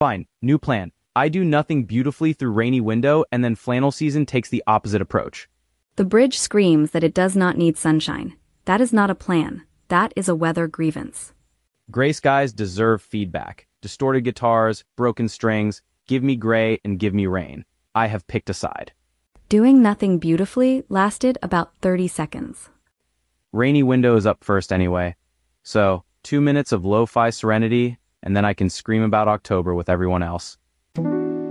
Fine, new plan. I do nothing beautifully through rainy window, and then flannel season takes the opposite approach. The bridge screams that it does not need sunshine. That is not a plan. That is a weather grievance. Gray skies deserve feedback. Distorted guitars, broken strings, give me gray and give me rain. I have picked a side. Doing nothing beautifully lasted about 30 seconds. Rainy window is up first anyway. So, 2 minutes of lo-fi serenity, and then I can scream about October with everyone else.